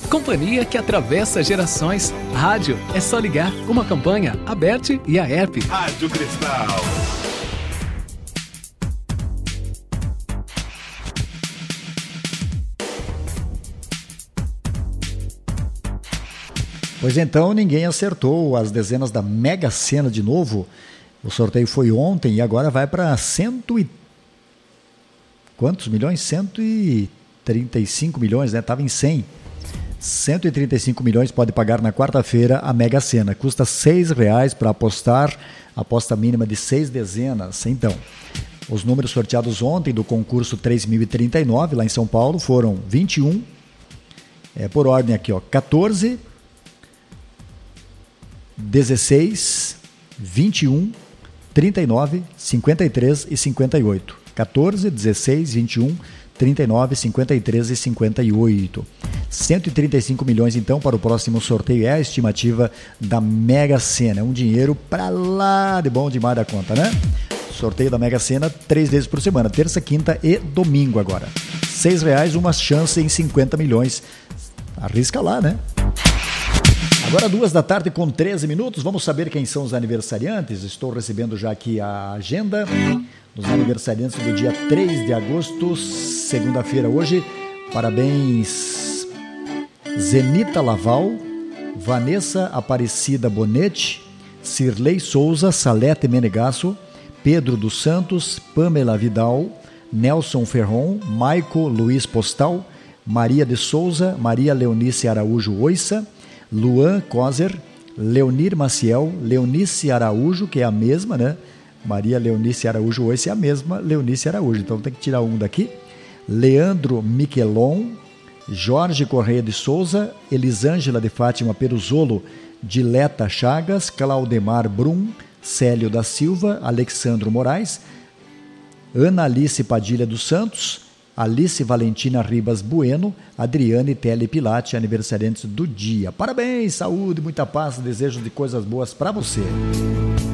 Companhia que atravessa gerações. Rádio é só ligar. Uma campanha aberta e a app. Rádio Cristal. Pois então, ninguém acertou as dezenas da Mega Sena de novo. O sorteio foi ontem e agora vai para quantos milhões? 135 milhões, né? Estava em 100. 135 milhões pode pagar na quarta-feira a Mega Sena. Custa R$ 6,00 para apostar, aposta mínima de 6 dezenas. Então, os números sorteados ontem do concurso 3.039 lá em São Paulo foram 21, por ordem aqui, 14, 16, 21, 39, 53 e 58. 14, 16, 21, 39, 53 e 58. 135 milhões, então, para o próximo sorteio. É a estimativa da Mega Sena. É um dinheiro para lá de bom demais da conta, né? Sorteio da Mega Sena 3 vezes por semana. Terça, quinta e domingo agora. R$ 6,00, uma chance em 50 milhões. Arrisca lá, né? Agora 2h com 13 minutos, vamos saber quem são os aniversariantes. Estou recebendo já aqui a agenda dos aniversariantes do dia 3 de agosto, segunda-feira hoje. Parabéns, Zenita Laval, Vanessa Aparecida Bonetti, Cirlei Souza, Salete Menegasso, Pedro dos Santos, Pamela Vidal, Nelson Ferron, Maico Luiz Postal, Maria de Souza, Maria Leonice Araújo Oissa, Luan Coser, Leonir Maciel, Leonice Araújo, que é a mesma, né? Maria Leonice Araújo Oissa é a mesma Leonice Araújo, então tem que tirar um daqui. Leandro Miquelon, Jorge Correia de Souza, Elisângela de Fátima Peruzolo, Dileta Chagas, Claudemar Brum, Célio da Silva, Alexandro Moraes, Ana Alice Padilha dos Santos, Alice Valentina Ribas Bueno, Adriane Tele Pilate, aniversariantes do dia. Parabéns, saúde, muita paz, desejo de coisas boas para você.